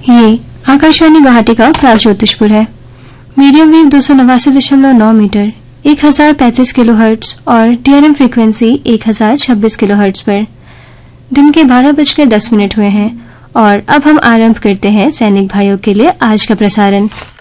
ये आकाशवाणी गुवाहाटी का प्राग ज्योतिषपुर है। मीडियम वेव 289.9 मीटर 1035 किलोहर्ट्ज और TRM फ्रीक्वेंसी 1026 किलोहर्ट्ज पर। दिन के 12:10 हुए हैं और अब हम आरंभ करते हैं सैनिक भाइयों के लिए आज का प्रसारण।